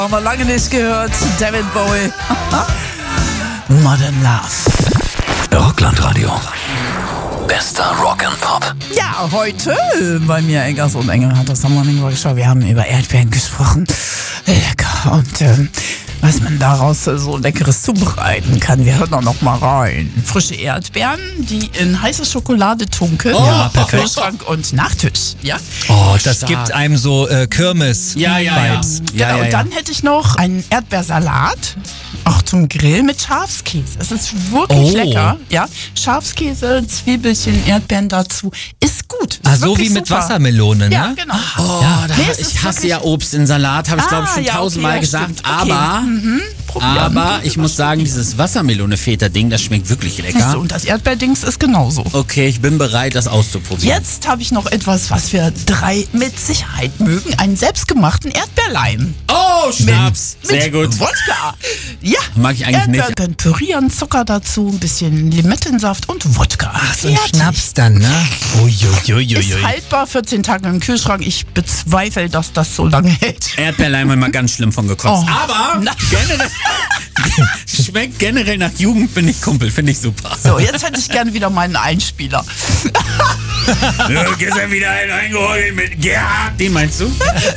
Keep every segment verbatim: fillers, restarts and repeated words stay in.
Haben wir lange nicht gehört. David Bowie. Modern Love. Rockland-Radio. Bester Rock and Pop. Ja, heute bei mir Eggers und Engel hat das Morning Rock Show. Wir haben über Erdbeeren gesprochen. Lecker. Und ähm, was man daraus so Leckeres zubereiten kann. Wir hören auch noch mal rein. Frische Erdbeeren, die in heiße Schokolade tunken. Oh, ja, perfekt. Kühlschrank und Nachtisch. Ja? Oh, das Stark. gibt einem so äh, Kirmes-Vibes. Ja, ja, ja. Genau, ja, ja, und ja. dann hätte ich noch einen Erdbeersalat, auch zum Grill mit Schafskäse. Es ist wirklich Oh. lecker. Ja, Schafskäse, Zwiebelchen, Erdbeeren dazu. Ist gut. Ist Ah, so wirklich wie mit super. Wassermelone, ne? Ja, genau. Oh, da, Nee, es ist ich hasse wirklich- ja Obst in Salat, habe ich glaube ich Ah, schon ja, okay, tausendmal ja, gesagt. stimmt. Okay. Aber, Probieren. aber ich muss sagen, dieses Wassermelone-Feta-Ding, das schmeckt wirklich Siehst lecker. du, und das Erdbeerdings ist genauso. Okay, ich bin bereit, das auszuprobieren. Jetzt habe ich noch etwas, was wir drei mit Sicherheit mögen. Einen selbstgemachten Erdbeerleim. Oh, Schnaps. Mit Sehr gut. Wodka. Ja. Mag ich eigentlich nicht. Erdbeeren pürieren, Zucker dazu, ein bisschen Limettensaft und Wodka. Ach, so ein Fertig. Schnaps dann, ne? Uiuiuiui. Ist haltbar, vierzehn Tage im Kühlschrank. Ich bezweifle, dass das so lange hält. Erdbeerleim haben wir ganz schlimm von gekotzt. Oh. Aber Na. generell, schmeckt generell nach Jugend, bin ich Kumpel, finde ich super. So, jetzt hätte ich gerne wieder meinen Einspieler. Ja, gestern wieder einen eingeheult mit Gerhard. Den meinst du?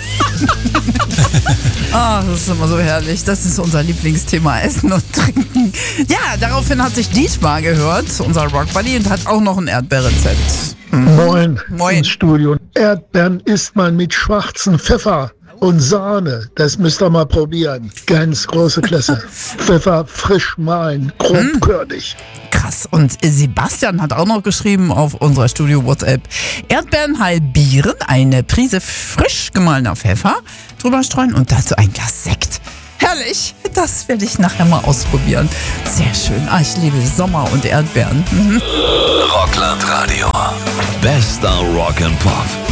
Ah, das ist immer so herrlich. Das ist unser Lieblingsthema, Essen und Trinken. Ja, daraufhin hat sich Dietmar gehört, unser Rockbuddy, und hat auch noch ein Erdbeerrezept. Moin, Moin. ins Studio. Erdbeeren isst man mit schwarzem Pfeffer und Sahne. Das müsst ihr mal probieren. Ganz große Klasse. Pfeffer frisch mahlen, grobkörnig. Krass. Und Sebastian hat auch noch geschrieben auf unserer Studio-WhatsApp: Erdbeeren halbieren, eine Prise frisch gemahlener Pfeffer drüber streuen und dazu ein Glas Sekt. Herrlich. Das werde ich nachher mal ausprobieren. Sehr schön. Ah, ich liebe Sommer und Erdbeeren. Mhm. Rockland-Radio. Bester Rock and Pop.